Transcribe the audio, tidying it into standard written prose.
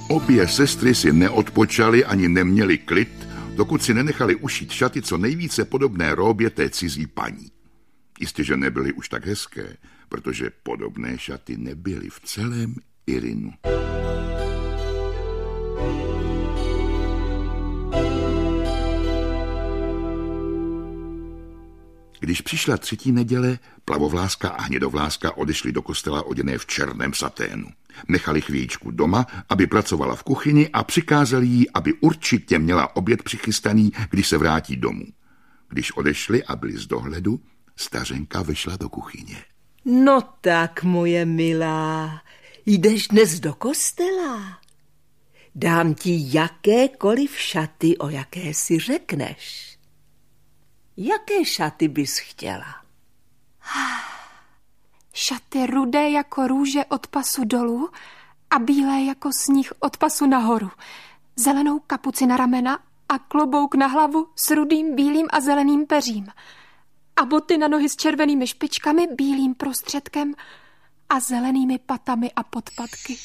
Obě sestry si neodpočaly ani neměly klid, dokud si nenechali ušít šaty co nejvíce podobné róbě té cizí paní. Jistě, že nebyly už tak hezké, protože podobné šaty nebyly v celém Irinu. Když přišla 3. neděle, Plavovláska a Hnědovláska odešli do kostela oděné v černém saténu. Nechali chvíjičku doma, aby pracovala v kuchyni a přikázali jí, aby určitě měla oběd přichystaný, když se vrátí domů. Když odešli a byli z dohledu, stařenka vešla do kuchyně. No tak, moje milá, jdeš dnes do kostela? Dám ti jakékoliv šaty, o jaké si řekneš. Jaké šaty bys chtěla? Šaty rudé jako růže od pasu dolů a bílé jako sníh od pasu nahoru. Zelenou kapuci na ramena a klobouk na hlavu s rudým, bílým a zeleným peřím. A boty na nohy s červenými špičkami, bílým prostředkem a zelenými patami a podpatky.